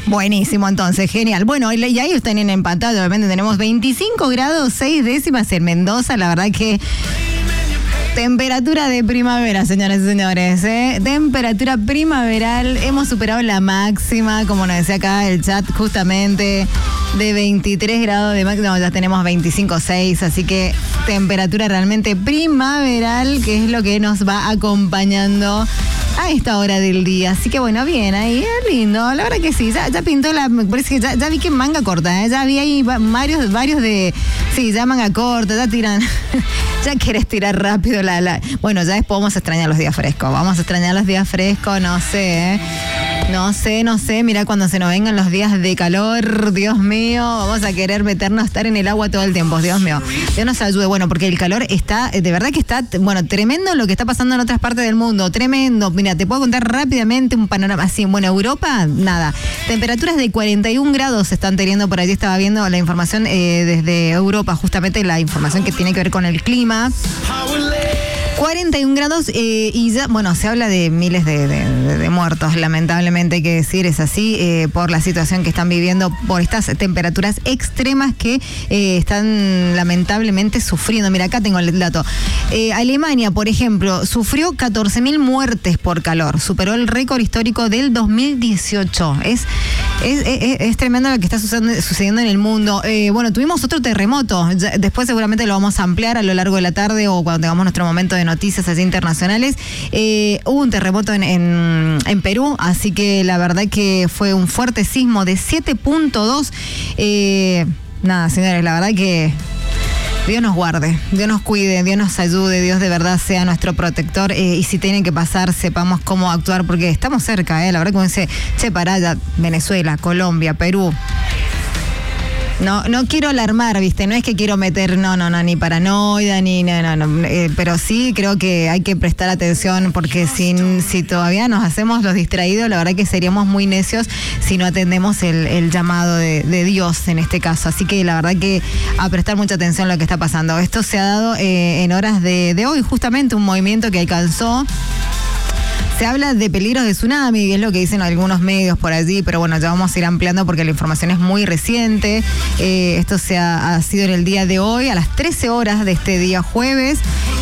Buenísimo, entonces, genial. Bueno, y ahí están en empatado, obviamente tenemos 25 grados 6 décimas en Mendoza, la verdad que temperatura de primavera, señores y señores, ¿eh? Temperatura primaveral, hemos superado la máxima, como nos decía acá el chat, justamente de 23 grados de máxima, ya tenemos 25,6, así que temperatura realmente primaveral, que es lo que nos va acompañando a esta hora del día. Así que bueno, bien, ahí es lindo, la verdad que sí, ya pintó me parece que ya vi que manga corta, ya vi ahí varios de, sí, ya manga corta, ya tiran, ya querés tirar rápido bueno, ya después vamos a extrañar los días frescos, no sé, No sé, mira cuando se nos vengan los días de calor, Dios mío, vamos a querer meternos a estar en el agua todo el tiempo, Dios mío. Dios nos ayude, bueno, porque el calor está, de verdad que está, bueno, tremendo lo que está pasando en otras partes del mundo, tremendo. Mira, te puedo contar rápidamente un panorama así. Bueno, Europa, nada, temperaturas de 41 grados se están teniendo por allí, estaba viendo la información desde Europa, justamente la información que tiene que ver con el clima. 41 grados y ya, bueno, se habla de miles de muertos, lamentablemente hay que decir, es así, por la situación que están viviendo, por estas temperaturas extremas que están lamentablemente sufriendo. Mira, acá tengo el dato. Alemania, por ejemplo, sufrió 14.000 muertes por calor, superó el récord histórico del 2018. Es tremendo lo que está sucediendo en el mundo. Bueno, tuvimos otro terremoto, después seguramente lo vamos a ampliar a lo largo de la tarde o cuando tengamos nuestro momento de noticias así internacionales. Hubo un terremoto en Perú, así que la verdad que fue un fuerte sismo de 7.2. Nada, señores, la verdad que Dios nos guarde, Dios nos cuide, Dios nos ayude, Dios de verdad sea nuestro protector, y si tienen que pasar, sepamos cómo actuar, porque estamos cerca, la verdad que uno dice, pará, allá, Venezuela, Colombia, Perú. No quiero alarmar, ¿viste? No es que quiero meter, no, ni paranoia, ni pero sí creo que hay que prestar atención, porque si todavía nos hacemos los distraídos, la verdad que seríamos muy necios si no atendemos el llamado de Dios en este caso. Así que la verdad que a prestar mucha atención a lo que está pasando. Esto se ha dado en horas de hoy, justamente un movimiento que alcanzó. Se habla de peligros de tsunami, que es lo que dicen algunos medios por allí, pero bueno, ya vamos a ir ampliando porque la información es muy reciente. Esto ha sido en el día de hoy, a las 13 horas de este día jueves.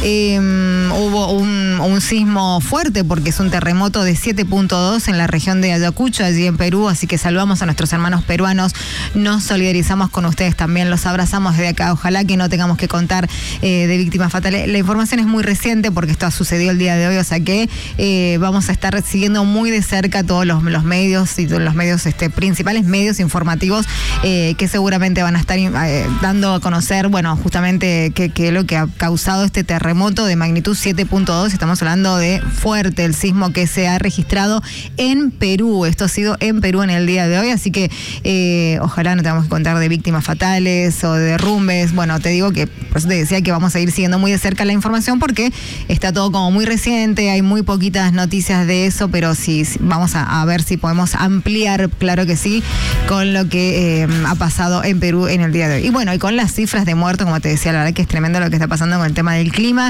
Hubo un sismo fuerte porque es un terremoto de 7.2 en la región de Ayacucho, allí en Perú, así que saludamos a nuestros hermanos peruanos, nos solidarizamos con ustedes también, los abrazamos desde acá, ojalá que no tengamos que contar de víctimas fatales. La información es muy reciente porque esto ha sucedido el día de hoy, o sea que vamos a estar siguiendo muy de cerca todos los medios y todos los medios, principales medios informativos que seguramente van a estar dando a conocer, bueno, justamente qué es lo que ha causado este terremoto de magnitud 7.2. Estamos hablando de fuerte el sismo que se ha registrado en Perú. Esto ha sido en Perú en el día de hoy, así que ojalá no tengamos que contar de víctimas fatales o de derrumbes. Bueno, te digo que por eso te decía que vamos a ir siguiendo muy de cerca la información porque está todo como muy reciente, hay muy poquitas noticias de eso, pero sí, vamos a ver si podemos ampliar, claro que sí, con lo que ha pasado en Perú en el día de hoy. Y bueno, y con las cifras de muertos, como te decía, la verdad que es tremendo lo que está pasando con el tema del clima.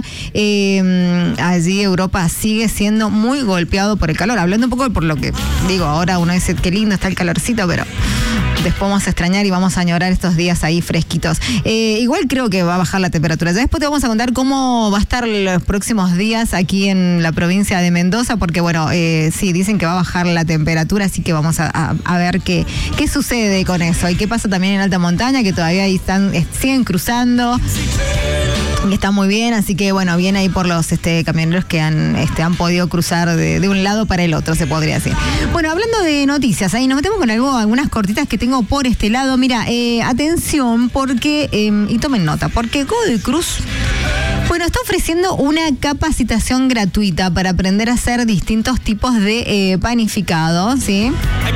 Allí Europa sigue siendo muy golpeado por el calor. Hablando un poco por lo que digo, ahora uno dice qué lindo está el calorcito, pero después vamos a extrañar y vamos a añorar estos días ahí fresquitos. Igual creo que va a bajar la temperatura. Ya después te vamos a contar cómo va a estar los próximos días aquí en la provincia de Mendoza, porque bueno, sí, dicen que va a bajar la temperatura, así que vamos a ver qué sucede con eso. Y qué pasa también en alta montaña, que todavía ahí siguen cruzando. Y está muy bien, así que bueno, bien ahí por los camioneros que han podido cruzar de un lado para el otro, se podría decir. Bueno, hablando de noticias, ahí nos metemos con algunas cortitas que tengo por este lado. Mira, atención, porque, y tomen nota, porque Godoy Cruz, bueno, está ofreciendo una capacitación gratuita para aprender a hacer distintos tipos de panificado, ¿sí?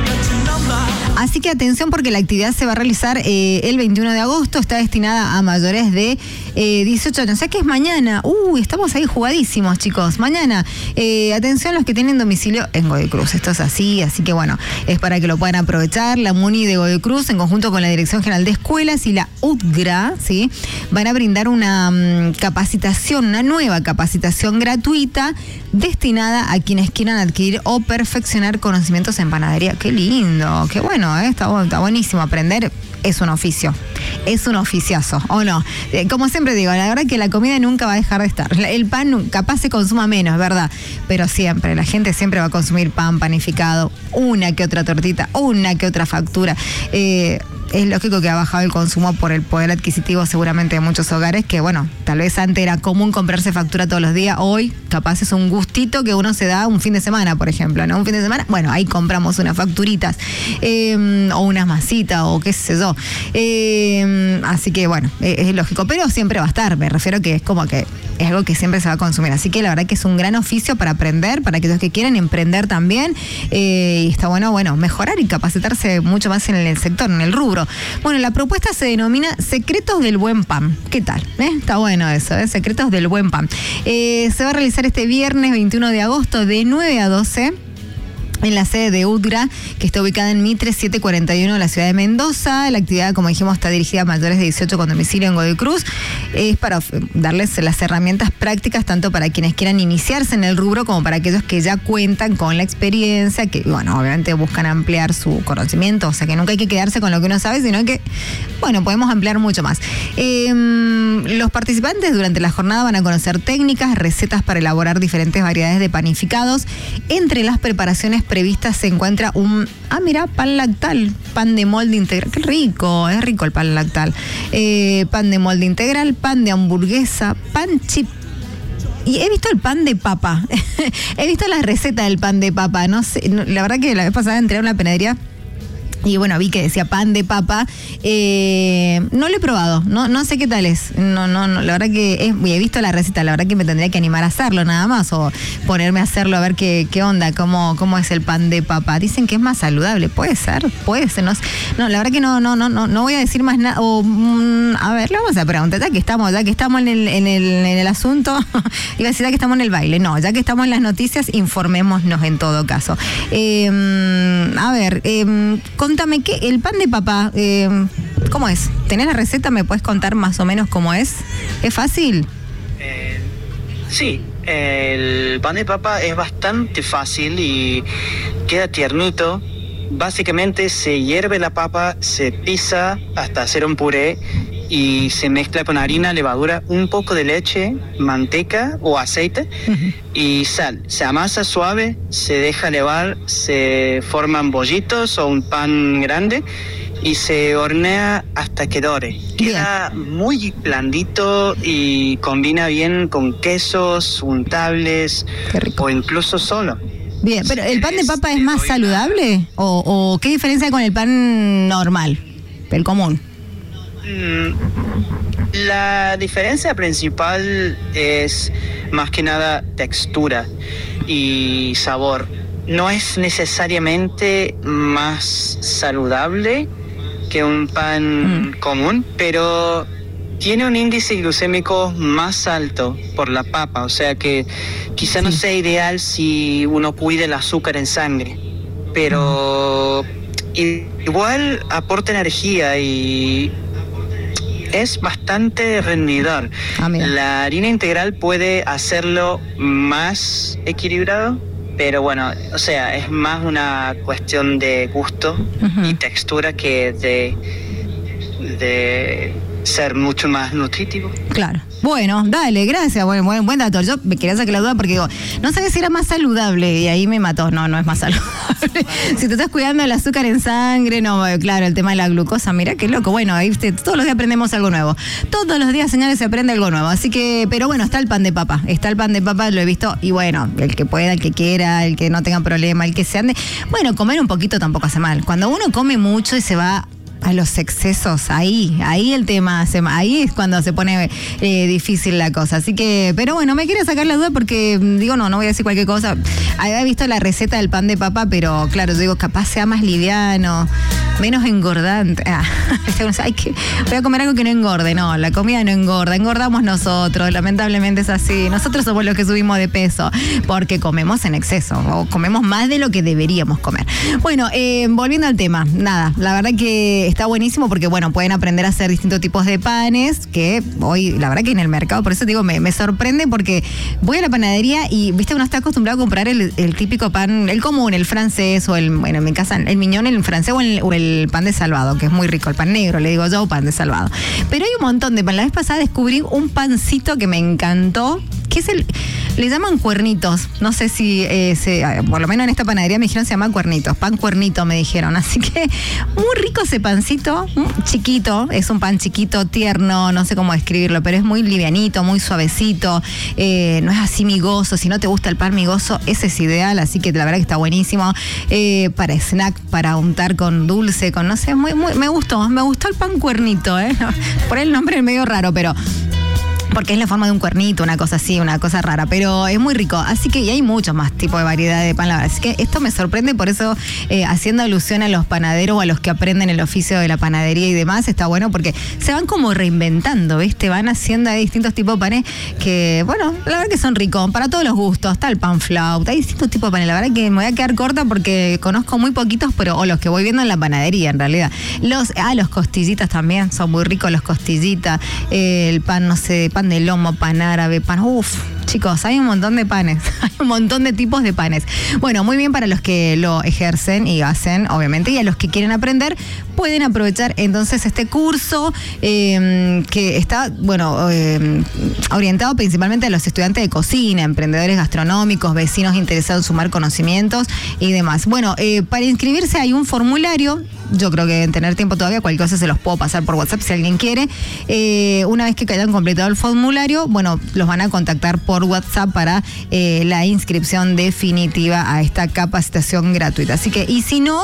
Así que atención porque la actividad se va a realizar el 21 de agosto, está destinada a mayores de 18 años, o sea que es mañana. Estamos ahí jugadísimos, chicos. Mañana, atención los que tienen domicilio en Godoy Cruz, esto es así que bueno, es para que lo puedan aprovechar. La MUNI de Godoy Cruz, en conjunto con la Dirección General de Escuelas y la UTGRA, ¿sí?, van a brindar una capacitación, una nueva capacitación gratuita destinada a quienes quieran adquirir o perfeccionar conocimientos en panadería. Qué lindo, qué bueno bueno, está buenísimo aprender. Es un oficio, es un oficiazo, ¿o no? Como siempre digo, la verdad que la comida nunca va a dejar de estar. El pan capaz se consuma menos, ¿verdad? Pero siempre, la gente siempre va a consumir pan panificado, una que otra tortita, una que otra factura. Es lógico que ha bajado el consumo por el poder adquisitivo seguramente de muchos hogares, que bueno, tal vez antes era común comprarse factura todos los días, hoy capaz es un gustito que uno se da un fin de semana, por ejemplo, ¿no? Un fin de semana, bueno, ahí compramos unas facturitas, o unas masitas, o qué sé yo. Así que bueno, es lógico, pero siempre va a estar, me refiero que es como que es algo que siempre se va a consumir, así que la verdad que es un gran oficio para aprender, para aquellos que quieren emprender también, y está bueno, mejorar y capacitarse mucho más en el sector, en el rubro. Bueno, la propuesta se denomina Secretos del Buen Pan. ¿Qué tal? Está bueno eso, Secretos del Buen Pan. Se va a realizar este viernes 21 de agosto de 9 a 12. En la sede de UTGRA, que está ubicada en Mitre 741 de la ciudad de Mendoza. La actividad, como dijimos, está dirigida a mayores de 18 con domicilio en Godoy Cruz. Es para darles las herramientas prácticas, tanto para quienes quieran iniciarse en el rubro, como para aquellos que ya cuentan con la experiencia, que, bueno, obviamente buscan ampliar su conocimiento. O sea, que nunca hay que quedarse con lo que uno sabe, sino que, bueno, podemos ampliar mucho más. Los participantes durante la jornada van a conocer técnicas, recetas para elaborar diferentes variedades de panificados. Entre las preparaciones previstas se encuentra pan lactal, pan de molde integral. Qué rico, es rico el pan lactal. Pan de molde integral, pan de hamburguesa, pan chip. Y he visto el pan de papa. He visto la receta del pan de papa. No sé, la verdad que la vez pasada entré a una panadería y bueno, vi que decía pan de papa. No lo he probado, no sé qué tal es. No, la verdad que he visto la receta, la verdad que me tendría que animar a hacerlo nada más, o ponerme a hacerlo a ver qué onda, cómo es el pan de papa. Dicen que es más saludable, puede ser, no, la verdad que no voy a decir más nada. A ver, le vamos a preguntar, ya que estamos en el asunto, iba a decir ya que estamos en el baile, no, ya que estamos en las noticias, informémonos en todo caso. A ver, contame, el pan de papa, ¿cómo es? ¿Tenés la receta? ¿Me puedes contar más o menos cómo es? ¿Es fácil? Sí, el pan de papa es bastante fácil y queda tiernito. Básicamente se hierve la papa, se pisa hasta hacer un puré y se mezcla con harina, levadura, un poco de leche, manteca o aceite y sal. Se amasa suave, se deja levar, se forman bollitos o un pan grande y se hornea hasta que dore. Queda muy blandito y combina bien con quesos, untables o incluso solo. Bien, pero ¿el pan de papa es más saludable? ¿O qué diferencia hay con el pan normal, el común? La diferencia principal es más que nada textura y sabor. No es necesariamente más saludable que un pan común, pero tiene un índice glucémico más alto por la papa, o sea que quizá no sea ideal si uno cuida el azúcar en sangre, pero igual aporta energía y es bastante rendidor. La harina integral puede hacerlo más equilibrado, pero bueno, o sea, es más una cuestión de gusto y textura que de ser mucho más nutritivo. Claro. Bueno, dale, gracias. Buen dato. Yo me quería sacar la duda porque digo, no sabía si era más saludable y ahí me mató. No es más saludable. Si te estás cuidando el azúcar en sangre, no, claro, el tema de la glucosa, mira qué loco. Bueno, ahí todos los días aprendemos algo nuevo. Todos los días, señores, se aprende algo nuevo. Así que, pero bueno, está el pan de papa. Lo he visto. Y bueno, el que pueda, el que quiera, el que no tenga problema, el que se ande. Bueno, comer un poquito tampoco hace mal. Cuando uno come mucho y se va a los excesos, ahí el tema, ahí es cuando se pone difícil la cosa. Así que, pero bueno, me quería sacar la duda porque digo, no voy a decir cualquier cosa. Había visto la receta del pan de papa, pero claro, yo digo, capaz sea más liviano. menos engordante. Voy a comer algo que no engorde. No, la comida no engorda, engordamos nosotros, lamentablemente es así. Nosotros somos los que subimos de peso porque comemos en exceso o comemos más de lo que deberíamos comer. Bueno, volviendo al tema, nada, la verdad que está buenísimo porque, bueno, pueden aprender a hacer distintos tipos de panes que hoy, la verdad que en el mercado, por eso digo, me sorprende porque voy a la panadería y, viste, uno está acostumbrado a comprar el típico pan, el común, el francés o bueno, en mi casa, el miñón, el francés o el pan de salvado, que es muy rico, el pan negro, le digo yo, pan de salvado. Pero hay un montón de pan. La vez pasada descubrí un pancito que me encantó, que es le llaman cuernitos. No sé si, por lo menos en esta panadería me dijeron se llama cuernitos, pan cuernito me dijeron. Así que muy rico ese pancito, chiquito, es un pan chiquito, tierno, no sé cómo describirlo, pero es muy livianito, muy suavecito, no es así migoso. Si no te gusta el pan migoso, ese es ideal, así que la verdad que está buenísimo. Para snack, para untar con dulce, con no sé, me gustó el pan cuernito, por el nombre es medio raro, pero porque es la forma de un cuernito, una cosa así, una cosa rara, pero es muy rico. Así que, y hay muchos más tipos de variedad de pan, la verdad. Así que esto me sorprende, por eso, haciendo alusión a los panaderos o a los que aprenden el oficio de la panadería y demás, está bueno porque se van como reinventando, ¿viste? Van haciendo distintos tipos de panes que, bueno, la verdad que son ricos, para todos los gustos. Está el pan flauta, hay distintos tipos de panes. La verdad que me voy a quedar corta porque conozco muy poquitos, o los que voy viendo en la panadería, en realidad. Los costillitas también, son muy ricos los costillitas. El pan, no sé, pan de lomo, pan árabe, pan... Chicos, hay un montón de panes, hay un montón de tipos de panes. Bueno, muy bien para los que lo ejercen y hacen, obviamente, y a los que quieren aprender, pueden aprovechar entonces este curso que está, bueno, orientado principalmente a los estudiantes de cocina, emprendedores gastronómicos, vecinos interesados en sumar conocimientos y demás. Bueno, para inscribirse hay un formulario. Yo creo que deben tener tiempo todavía, cualquier cosa se los puedo pasar por WhatsApp si alguien quiere. Una vez que hayan completado el formulario, bueno, los van a contactar por WhatsApp para la inscripción definitiva a esta capacitación gratuita. Así que, y si no,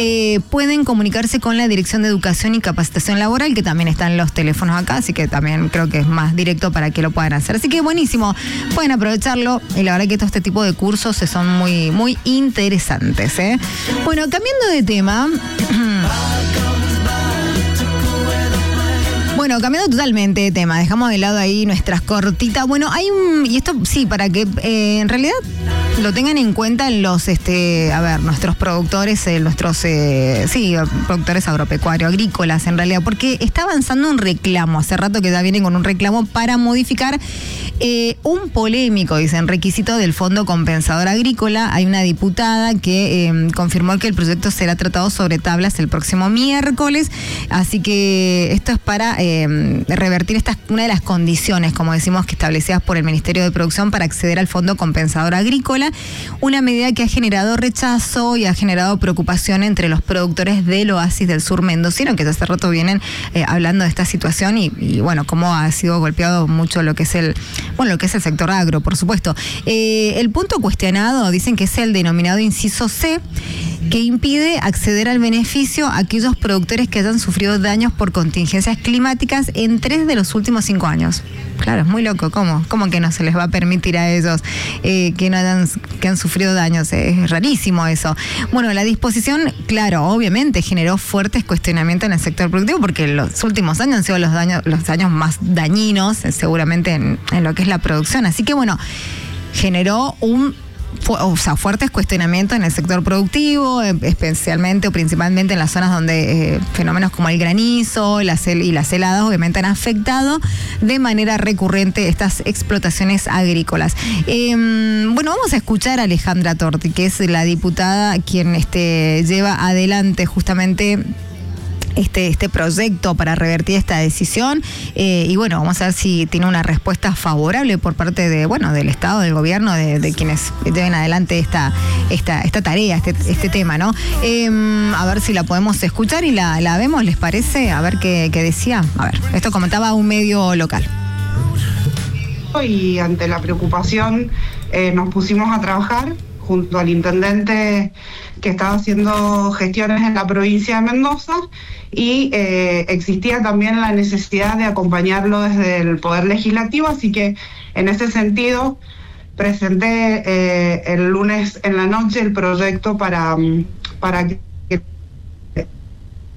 pueden comunicarse con la Dirección de Educación y Capacitación Laboral, que también están los teléfonos acá, así que también creo que es más directo para que lo puedan hacer. Así que buenísimo, pueden aprovecharlo, y la verdad que todo este tipo de cursos son muy, muy interesantes, Bueno, cambiando de tema... Bueno, cambiando totalmente de tema, dejamos de lado ahí nuestras cortitas. Bueno, hay y esto sí, para que en realidad lo tengan en cuenta los, nuestros productores, productores agropecuarios, agrícolas en realidad, porque está avanzando un reclamo, hace rato que ya vienen con un reclamo para modificar un polémico, dicen, requisito del Fondo Compensador Agrícola. Hay una diputada que confirmó que el proyecto será tratado sobre tablas el próximo miércoles, así que esto es para revertir una de las condiciones, como decimos, que establecidas por el Ministerio de Producción para acceder al Fondo Compensador Agrícola, una medida que ha generado rechazo y ha generado preocupación entre los productores del Oasis del Sur mendocino, que hace rato vienen hablando de esta situación y bueno, cómo ha sido golpeado mucho lo que es el sector agro, por supuesto. El punto cuestionado, dicen que es el denominado inciso C, que impide acceder al beneficio a aquellos productores que hayan sufrido daños por contingencias climáticas en 3 de los últimos 5 años. Claro, es muy loco. ¿Cómo que no se les va a permitir a ellos que han sufrido daños? Es rarísimo eso. Bueno, la disposición, claro, obviamente generó fuertes cuestionamientos en el sector productivo porque los últimos años han sido los años más dañinos, seguramente en lo que es la producción. Así que bueno, generó fuertes cuestionamientos en el sector productivo, especialmente o principalmente en las zonas donde fenómenos como el granizo y las heladas obviamente han afectado de manera recurrente estas explotaciones agrícolas. Bueno, vamos a escuchar a Alejandra Torti, que es la diputada quien lleva adelante justamente este proyecto para revertir esta decisión, y bueno, vamos a ver si tiene una respuesta favorable por parte del Estado, del gobierno, de quienes lleven adelante esta tarea, este tema, ¿no? A ver si la podemos escuchar y la vemos, ¿les parece? A ver qué decía. A ver, esto comentaba un medio local. Y ante la preocupación nos pusimos a trabajar junto al intendente que estaba haciendo gestiones en la provincia de Mendoza, y existía también la necesidad de acompañarlo desde el Poder Legislativo, así que en ese sentido presenté el lunes en la noche el proyecto para que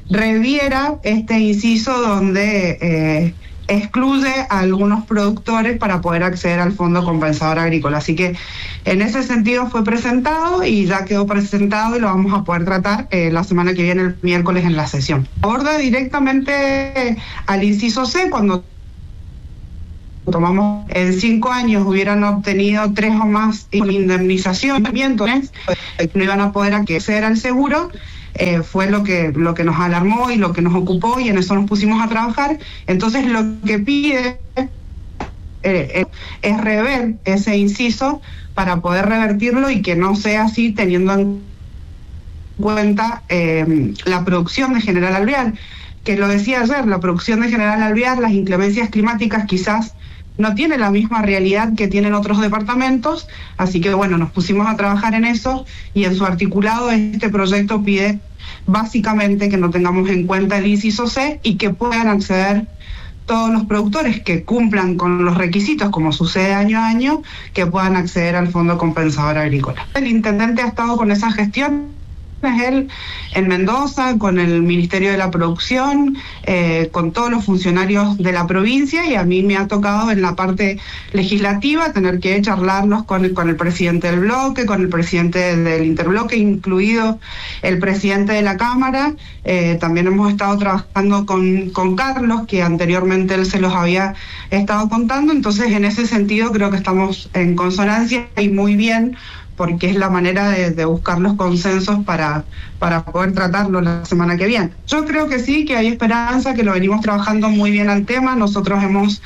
reviera este inciso donde excluye a algunos productores para poder acceder al Fondo Compensador Agrícola. Así que en ese sentido fue presentado y ya quedó presentado y lo vamos a poder tratar la semana que viene, el miércoles, en la sesión. Aborda directamente al inciso C, cuando tomamos en 5 años hubieran obtenido 3 o más indemnización, no iban a poder acceder al seguro. Fue lo que nos alarmó y lo que nos ocupó, y en eso nos pusimos a trabajar. Entonces lo que pide es rever ese inciso para poder revertirlo y que no sea así, teniendo en cuenta la producción de General Alvear, que lo decía ayer, la producción de General Alvear, las inclemencias climáticas quizás no tiene la misma realidad que tienen otros departamentos, así que bueno, nos pusimos a trabajar en eso, y en su articulado este proyecto pide básicamente que no tengamos en cuenta el inciso C y que puedan acceder todos los productores que cumplan con los requisitos, como sucede año a año, que puedan acceder al Fondo Compensador Agrícola. El intendente ha estado con esa gestión, él en Mendoza, con el Ministerio de la Producción, con todos los funcionarios de la provincia, y a mí me ha tocado en la parte legislativa tener que charlarnos con el presidente del bloque, con el presidente del interbloque, incluido el presidente de la Cámara. También hemos estado trabajando con Carlos, que anteriormente él se los había estado contando. Entonces, en ese sentido creo que estamos en consonancia y muy bien, porque es la manera de buscar los consensos para poder tratarlo la semana que viene. Yo creo que sí, que hay esperanza, que lo venimos trabajando muy bien al tema. Nosotros hemos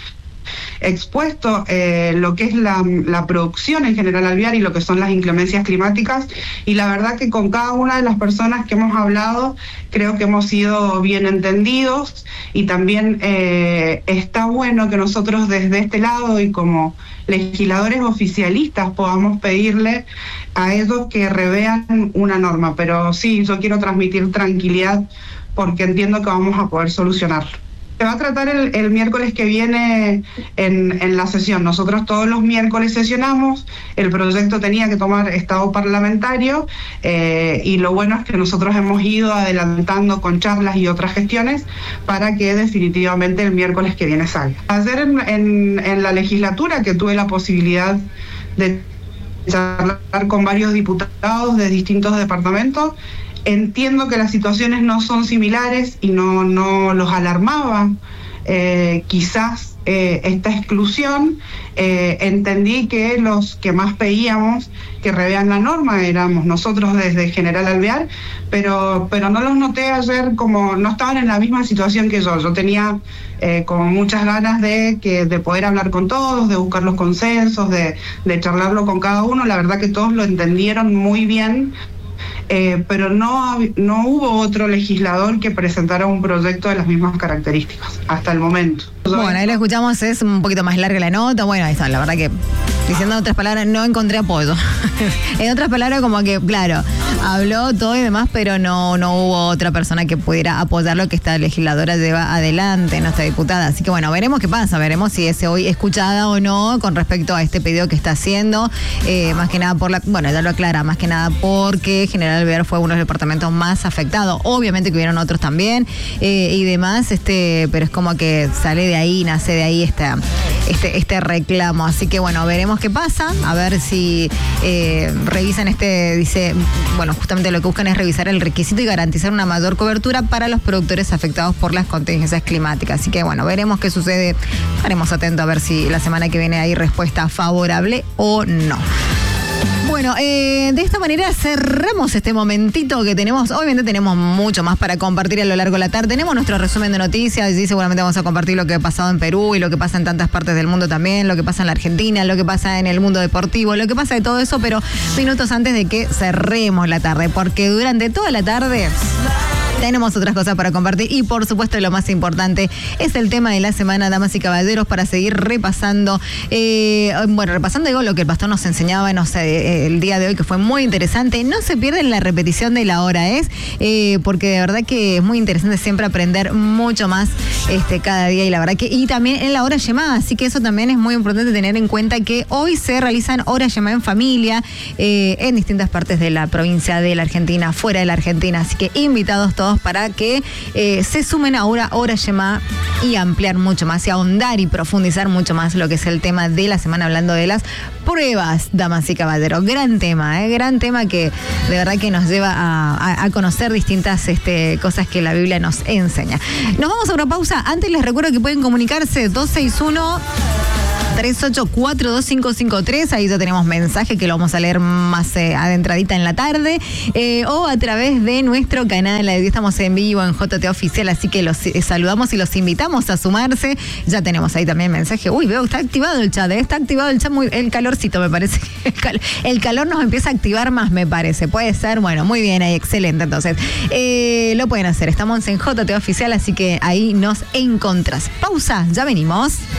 expuesto lo que es la producción en General Alvear y lo que son las inclemencias climáticas, y la verdad que con cada una de las personas que hemos hablado creo que hemos sido bien entendidos, y también está bueno que nosotros desde este lado y como legisladores oficialistas podamos pedirle a ellos que revean una norma. Pero sí, yo quiero transmitir tranquilidad porque entiendo que vamos a poder solucionarlo. Se va a tratar el miércoles que viene en la sesión. Nosotros todos los miércoles sesionamos, el proyecto tenía que tomar estado parlamentario, y lo bueno es que nosotros hemos ido adelantando con charlas y otras gestiones para que definitivamente el miércoles que viene salga. Ayer en la legislatura, que tuve la posibilidad de charlar con varios diputados de distintos departamentos, entiendo que las situaciones no son similares y no los alarmaba quizás esta exclusión. Entendí que los que más pedíamos que revean la norma éramos nosotros desde General Alvear, pero no los noté ayer, como no estaban en la misma situación que yo. Yo tenía como muchas ganas de poder hablar con todos, de buscar los consensos, de charlarlo con cada uno. La verdad que todos lo entendieron muy bien. Pero no hubo otro legislador que presentara un proyecto de las mismas características hasta el momento. Bueno, ahí lo escuchamos, es un poquito más larga la nota. Bueno, ahí está, la verdad que, diciendo otras palabras, no encontré apoyo. En otras palabras, como que, claro, habló todo y demás, pero no hubo otra persona que pudiera apoyar lo que esta legisladora lleva adelante, nuestra diputada. Así que bueno, veremos qué pasa, veremos si es hoy escuchada o no con respecto a este pedido que está haciendo. Más que nada bueno, ya lo aclara, más que nada porque General Alvear fue uno de los departamentos más afectados. Obviamente que hubieron otros también y demás, pero es como que sale de ahí, nace de ahí este reclamo. Así que bueno, veremos qué pasa, a ver si revisan dice, bueno, justamente lo que buscan es revisar el requisito y garantizar una mayor cobertura para los productores afectados por las contingencias climáticas. Así que bueno, veremos qué sucede, estaremos atentos a ver si la semana que viene hay respuesta favorable o no. Bueno, de esta manera cerramos este momentito que tenemos. Obviamente tenemos mucho más para compartir a lo largo de la tarde. Tenemos nuestro resumen de noticias y seguramente vamos a compartir lo que ha pasado en Perú y lo que pasa en tantas partes del mundo también, lo que pasa en la Argentina, lo que pasa en el mundo deportivo, lo que pasa de todo eso, pero minutos antes de que cerremos la tarde, porque durante toda la tarde tenemos otras cosas para compartir y por supuesto lo más importante es el tema de la semana, damas y caballeros, para seguir repasando, repasando lo que el pastor nos enseñaba el día de hoy, que fue muy interesante. No se pierden la repetición de la hora porque de verdad que es muy interesante siempre aprender mucho más cada día, y la verdad que y también en la hora llamada, así que eso también es muy importante tener en cuenta, que hoy se realizan horas llamada en familia en distintas partes de la provincia de la Argentina, fuera de la Argentina, así que invitados todos todos para que se sumen ahora Hora Yemá y ampliar mucho más y ahondar y profundizar mucho más lo que es el tema de la semana, hablando de las pruebas, damas y caballeros. Gran tema que de verdad que nos lleva a conocer distintas cosas que la Biblia nos enseña. Nos vamos a una pausa. Antes les recuerdo que pueden comunicarse 261-384-2553, ahí ya tenemos mensaje que lo vamos a leer más adentradita en la tarde, o a través de nuestro canal, estamos en vivo en JT Oficial, así que los saludamos y los invitamos a sumarse. Ya tenemos ahí también mensaje. Uy, veo, está activado el chat, el calorcito, me parece. El calor nos empieza a activar más, me parece. Puede ser, bueno, muy bien, ahí, excelente. Entonces, lo pueden hacer. Estamos en JT Oficial, así que ahí nos encontrás. Pausa, ya venimos.